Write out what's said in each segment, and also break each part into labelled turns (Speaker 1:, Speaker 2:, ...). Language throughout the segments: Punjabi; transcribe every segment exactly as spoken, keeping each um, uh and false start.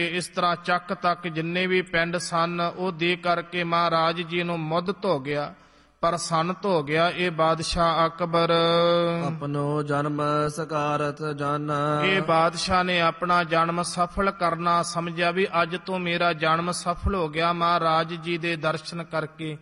Speaker 1: ਇਸ ਤਰ੍ਹਾਂ ਚੱਕ ਤੱਕ ਜਿੰਨੇ ਵੀ ਪਿੰਡ ਸਨ ਉਹ ਦੇ ਕਰਕੇ ਮਹਾਰਾਜ ਜੀ ਨੂੰ ਮੁੱਧ ਧੋ ਗਿਆ, ਪ੍ਰਸੰਨਤ ਹੋ ਗਿਆ ਇਹ ਬਾਦਸ਼ਾਹ ਅਕਬਰ।
Speaker 2: ਆਪਣੋ ਜਨਮ ਸਕਾਰਤ ਜਾਨਾ,
Speaker 1: ਇਹ ਬਾਦਸ਼ਾਹ ਨੇ ਆਪਣਾ ਜਨਮ ਸਫਲ ਕਰਨਾ ਸਮਝਿਆ ਵੀ ਅੱਜ ਤੋਂ ਮੇਰਾ ਜਨਮ ਸਫਲ ਹੋ ਗਿਆ ਮਹਾਰਾਜ ਜੀ ਦੇ ਦਰਸ਼ਨ ਕਰਕੇ।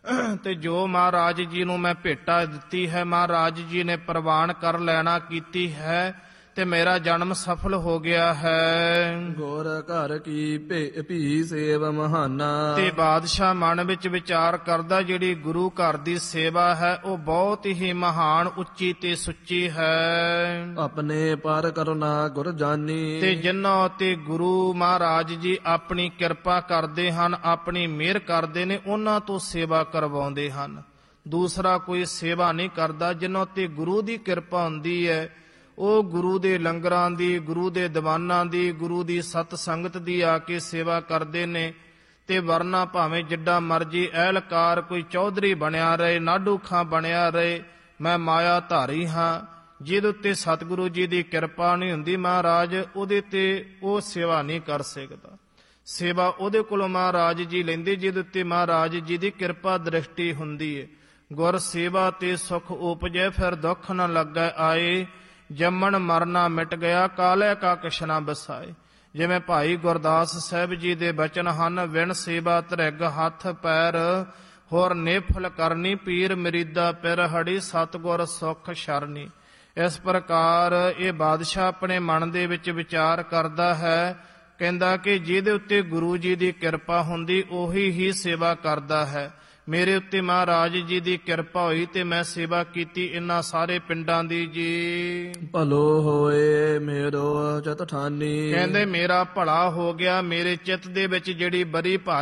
Speaker 1: ਤੇ ਜੋ ਮਹਾਰਾਜ ਜੀ ਨੂੰ ਮੈਂ ਭੇਟਾ ਦਿੱਤੀ ਹੈ ਮਹਾਰਾਜ ਜੀ ਨੇ ਪ੍ਰਵਾਨ ਕਰ ਲੈਣਾ ਕੀਤੀ ਹੈ ਤੇ ਮੇਰਾ ਜਨਮ ਸਫਲ ਹੋ ਗਿਆ ਹੈ।
Speaker 2: ਗੁਰ ਘਰ ਕੀ ਭੇ ਭੀ ਸੇਵ ਮਹਾਨਾ,
Speaker 1: ਤੇ ਬਾਦਸ਼ਾਹ ਮਨ ਵਿੱਚ ਵਿਚਾਰ ਕਰਦਾ ਜਿਹੜੀ ਗੁਰੂ ਘਰ ਦੀ ਸੇਵਾ ਹੈ ਉਹ ਬਹੁਤ ਹੀ ਮਹਾਨ ਉੱਚੀ ਤੇ ਸੁੱਚੀ ਹੈ।
Speaker 2: ਆਪਣੇ ਪਰ ਕਰੁਣਾ ਗੁਰ ਜਾਨੀ,
Speaker 1: ਤੇ ਜਿਨ੍ਹਾਂ ਤੇ ਗੁਰੂ ਮਹਾਰਾਜ ਜੀ ਆਪਣੀ ਕਿਰਪਾ ਕਰਦੇ ਹਨ, ਆਪਣੀ ਮਿਹਰ ਕਰਦੇ ਨੇ, ਉਹਨਾਂ ਤੋਂ ਸੇਵਾ ਕਰਵਾਉਂਦੇ ਹਨ। ਦੂਸਰਾ ਕੋਈ ਸੇਵਾ ਨਹੀਂ ਕਰਦਾ। ਜਿਨ੍ਹਾਂ ਤੇ ਗੁਰੂ ਦੀ ਕਿਰਪਾ ਹੁੰਦੀ ਹੈ ਉਹ ਗੁਰੂ ਦੇ ਲੰਗਰਾਂ ਦੀ, ਗੁਰੂ ਦੇ ਦੀਵਾਨਾਂ ਦੀ, ਗੁਰੂ ਦੀ ਸਤ ਸੰਗਤ ਦੀ ਆ ਕੇ ਸੇਵਾ ਕਰਦੇ ਨੇ। ਤੇ ਵਰਨਾ ਭਾਵੇਂ ਜਿੱਡਾ ਮਰਜੀ ਅਹਿਲਕਾਰ ਕੋਈ ਚੌਧਰੀ ਬਣਿਆ ਰਹੇ, ਨਾਢੂ ਖਾਂ ਬਣਿਆ ਰਹੇ, ਮੈਂ ਮਾਇਆ ਧਾਰੀ ਹਾਂ। ਜਿਹਦੇ ਉੱਤੇ ਸਤਿਗੁਰੂ ਜੀ ਦੀ ਕਿਰਪਾ ਨਹੀਂ ਹੁੰਦੀ ਮਹਾਰਾਜ ਉਹਦੇ ਤੇ ਉਹ ਸੇਵਾ ਨਹੀਂ ਕਰ ਸਕਦਾ। ਸੇਵਾ ਉਹਦੇ ਕੋਲੋਂ ਮਹਾਰਾਜ ਜੀ ਲੈਂਦੇ ਜਿਹਦੇ ਉੱਤੇ ਮਹਾਰਾਜ ਜੀ ਦੀ ਕਿਰਪਾ ਦ੍ਰਿਸ਼ਟੀ ਹੁੰਦੀ ਹੈ। ਗੁਰ ਸੇਵਾ ਤੇ ਸੁਖ ਉਪਜੈ ਫਿਰ ਦੁੱਖ ਨ ਲੱਗੈ ਆਏ, ਜੰਮਣ ਮਰਨਾ ਮਿਟ ਗਿਆ ਕਾਲੇ ਕਾ ਕਿਸ਼ਨਾ ਬਸਾਏ। ਜਿਵੇਂ ਭਾਈ ਗੁਰਦਾਸ ਸਾਹਿਬ ਜੀ ਦੇ ਬਚਨ ਹਨ, ਵਿਣ ਸੇਵਾ ਧਰਿਗ ਹੱਥ ਪੈਰ ਹੋਰ ਨੇਫਲ ਕਰਨੀ, ਪੀਰ ਮਰੀਦਾ ਪਿਰ ਹੜੀ ਸਤਿਗੁਰ ਸੁਖ ਸ਼ਰਨੀ। ਇਸ ਪ੍ਰਕਾਰ ਇਹ ਬਾਦਸ਼ਾਹ ਆਪਣੇ ਮਨ ਦੇ ਵਿੱਚ ਵਿਚਾਰ ਕਰਦਾ ਹੈ, ਕਹਿੰਦਾ ਕਿ ਜਿਹਦੇ ਉੱਤੇ ਗੁਰੂ ਜੀ ਦੀ ਕਿਰਪਾ ਹੁੰਦੀ ਉਹੀ ਹੀ ਸੇਵਾ ਕਰਦਾ ਹੈ। ਮੇਰੇ ਉੱਤੇ ਮਹਾਰਾਜ ਜੀ ਦੀ ਕਿਰਪਾ ਹੋਈ ਤੇ ਮੈਂ ਸੇਵਾ ਕੀਤੀ ਇਹਨਾਂ ਸਾਰੇ ਪਿੰਡਾਂ ਦੀ ਜੀ।
Speaker 2: ਭਲੋ ਹੋਏ ਮੇਰੋ ਚਤ ਠਾਨੀ,
Speaker 1: ਕਹਿੰਦੇ ਮੇਰਾ ਭਲਾ ਹੋ ਗਿਆ, ਮੇਰੇ ਚਿੱਤ ਦੇ ਵਿੱਚ ਜਿਹੜੀ ਬੜੀ ਭਾਰੀ